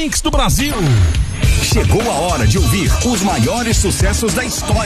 Mix do Brasil. Chegou a hora de ouvir os maiores sucessos da história.